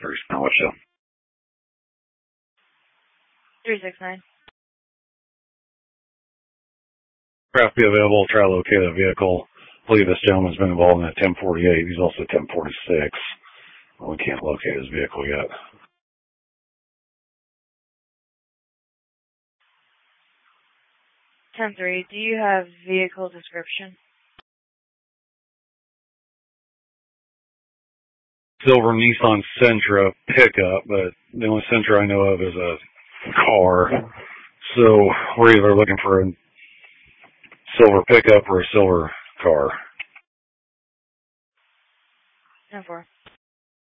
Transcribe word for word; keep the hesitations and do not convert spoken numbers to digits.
Three Snow Show. Three six nine. Craft be available. Try to locate a vehicle. I believe this gentleman's been involved in a ten forty-eight. He's also ten forty-six. Well, we can't locate his vehicle yet. ten three. Do you have vehicle description? Silver Nissan Sentra pickup, but the only Sentra I know of is a car. So we're either looking for a silver pickup or a silver car. ten four.